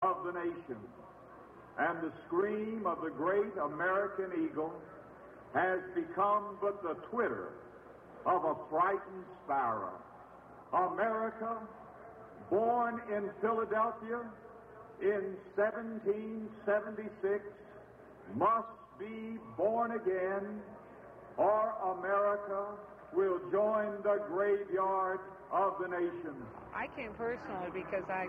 of the nation. And the scream of the great American eagle has become but the twitter of a frightened sparrow. America, born in Philadelphia in 1776, must be born again, or America will join the graveyard of the nation. I came personally because I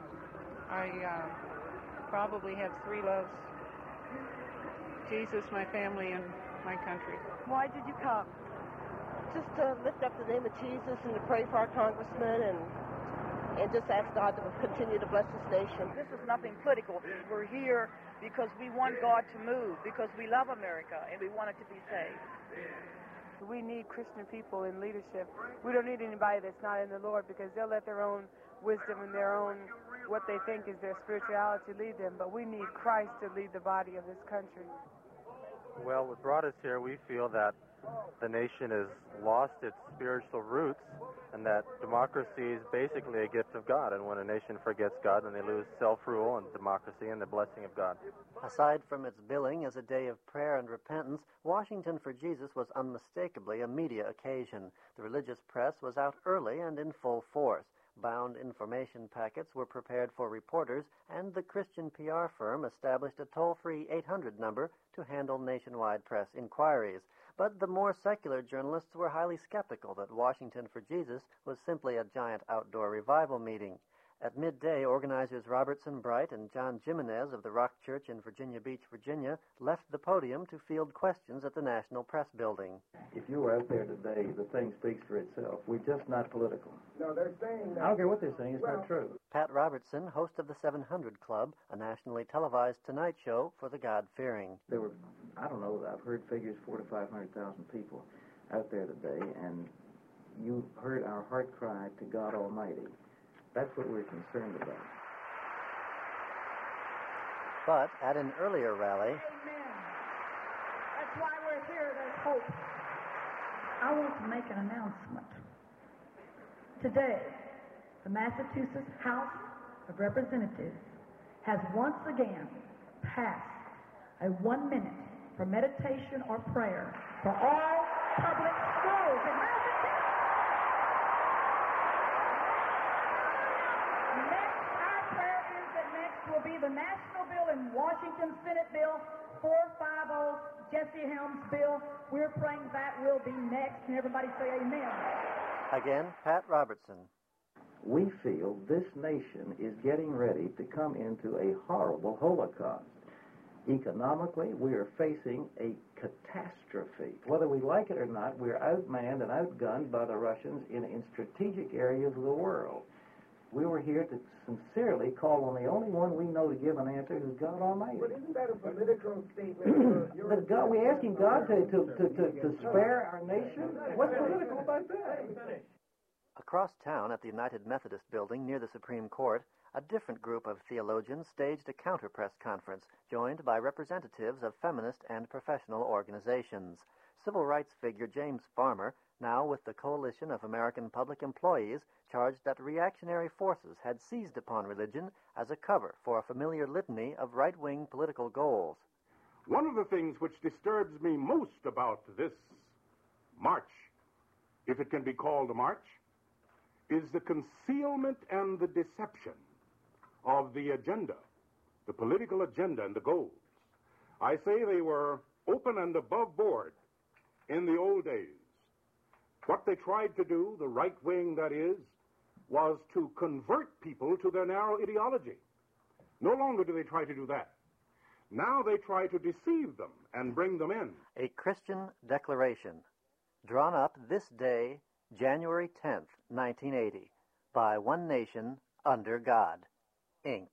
probably have three loves: Jesus, my family, and my country. Why did you come? Just to lift up the name of Jesus and to pray for our congressman and just ask God to continue to bless this nation. This is nothing political. We're here because we want God to move, because we love America and we want it to be saved. We need Christian people in leadership. We don't need anybody that's not in the Lord, because they'll let their own wisdom and their own, what they think is their spirituality, lead them. But we need Christ to lead the body of this country. Well, what brought us here, we feel that the nation has lost its spiritual roots, and that democracy is basically a gift of God. And when a nation forgets God, then they lose self-rule and democracy and the blessing of God. Aside from its billing as a day of prayer and repentance, Washington for Jesus was unmistakably a media occasion. The religious press was out early and in full force. Bound information packets were prepared for reporters, and the Christian PR firm established a toll-free 800 number to handle nationwide press inquiries. But the more secular journalists were highly skeptical that Washington for Jesus was simply a giant outdoor revival meeting. At midday, organizers Robertson Bright and John Jimenez of the Rock Church in Virginia Beach, Virginia, left the podium to field questions at the National Press Building. If you were out there today, the thing speaks for itself. We're just not political. No, they're saying that. I don't care what they're saying. It's not true. Pat Robertson, host of the 700 Club, a nationally televised Tonight Show for the God-fearing. There were, I don't know, I've heard figures 400,000 to 500,000 people out there today, and you heard our heart cry to God Almighty. That's what we're concerned about. But at an earlier rally... Amen. That's why we're here. There's hope. I want to make an announcement. Today, the Massachusetts House of Representatives has once again passed a 1 minute for meditation or prayer for all public schools in Massachusetts. Will be the national bill in Washington, Senate Bill 450, Jesse Helms' bill. We're praying that will be next. Can everybody say amen? Again, Pat Robertson. We feel this nation is getting ready to come into a horrible Holocaust. Economically, we are facing a catastrophe. Whether we like it or not, we're outmanned and outgunned by the Russians in strategic areas of the world. We were here to sincerely call on the only one we know to give an answer, who's God Almighty. But isn't that a political statement? But God, we're asking God to spare our nation? What's political about that? Across town at the United Methodist Building near the Supreme Court, a different group of theologians staged a counter-press conference, joined by representatives of feminist and professional organizations. Civil rights figure James Farmer, now with the Coalition of American Public Employees, charged that reactionary forces had seized upon religion as a cover for a familiar litany of right-wing political goals. One of the things which disturbs me most about this march, if it can be called a march, is the concealment and the deception of the agenda, the political agenda and the goals. I say they were open and above board in the old days. What they tried to do, the right wing that is, was to convert people to their narrow ideology. No longer do they try to do that. Now they try to deceive them and bring them in. A Christian Declaration, drawn up this day, January 10th, 1980, by One Nation, Under God, Inc.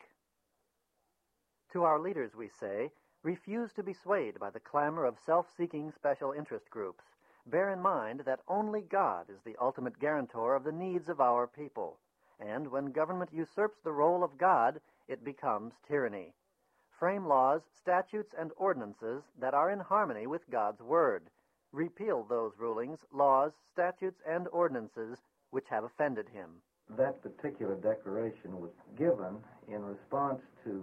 To our leaders we say, refuse to be swayed by the clamor of self-seeking special interest groups. Bear in mind that only God is the ultimate guarantor of the needs of our people. And when government usurps the role of God, it becomes tyranny. Frame laws, statutes, and ordinances that are in harmony with God's Word. Repeal those rulings, laws, statutes, and ordinances which have offended Him. That particular declaration was given in response to